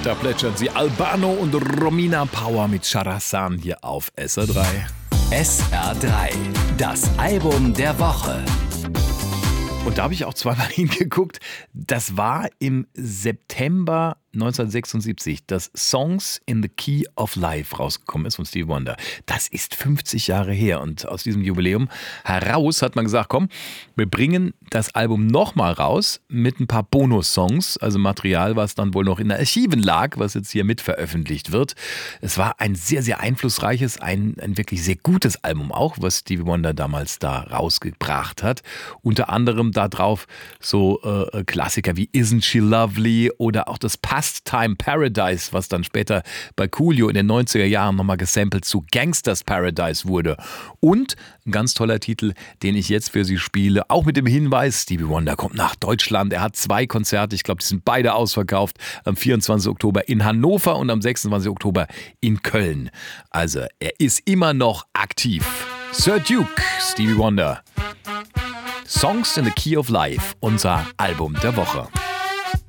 Da plätschern sie Albano und Romina Power mit Charazan hier auf SR3. SR3, das Album der Woche. Und da habe ich auch zweimal hingeguckt. Das war im September 1976, dass Songs in the Key of Life rausgekommen ist von Stevie Wonder. Das ist 50 Jahre her und aus diesem Jubiläum heraus hat man gesagt, komm, wir bringen das Album nochmal raus mit ein paar Bonus-Songs, also Material, was dann wohl noch in den Archiven lag, was jetzt hier mit veröffentlicht wird. Es war ein sehr, sehr einflussreiches, ein wirklich sehr gutes Album auch, was Stevie Wonder damals da rausgebracht hat. Unter anderem da drauf so Klassiker wie Isn't She Lovely oder auch das Pastime Paradise, was dann später bei Coolio in den 90er Jahren nochmal gesampelt zu Gangsters Paradise wurde. Und ein ganz toller Titel, den ich jetzt für Sie spiele, auch mit dem Hinweis, Stevie Wonder kommt nach Deutschland. Er hat 2 Konzerte, ich glaube, die sind beide ausverkauft, am 24. Oktober in Hannover und am 26. Oktober in Köln. Also, er ist immer noch aktiv. Sir Duke, Stevie Wonder. Songs in the Key of Life, unser Album der Woche.